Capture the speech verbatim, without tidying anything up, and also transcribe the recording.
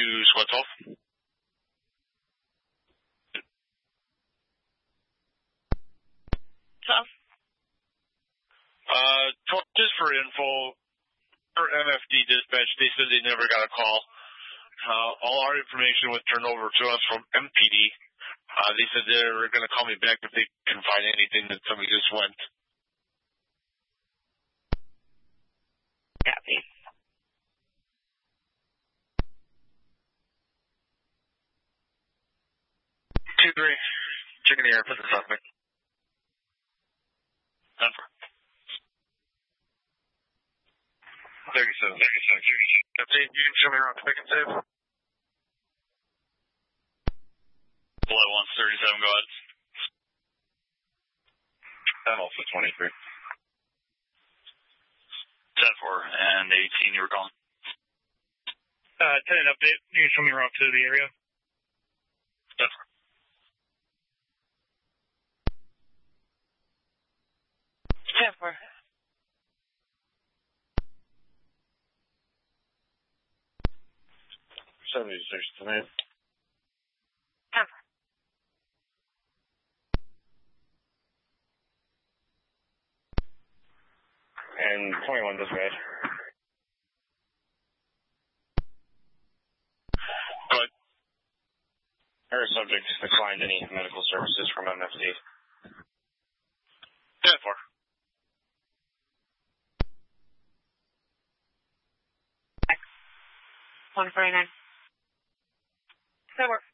Squad twelve. twelve. Uh, twelve, just for info, for M F D dispatch, they said they never got a call. Uh, all our information was turned over to us from M P D. Uh, they said they were going to call me back if they can find anything that somebody just went. Copy. two three. Chicken air for the suspect. Denver. thirty-seven. thirty-seven. Update, you can show me around quick and save. Bullet one thirty-seven, go ahead. I'm also twenty-three. ten four and eighteen, you were calling. Uh, ten update, you can show me around to the area. ten four. ten four. seventy-six tonight. ten four. And twenty-one dispatch. Go ahead. Our subject declined any medical services from M F D. ten four. one forty-nine. That works.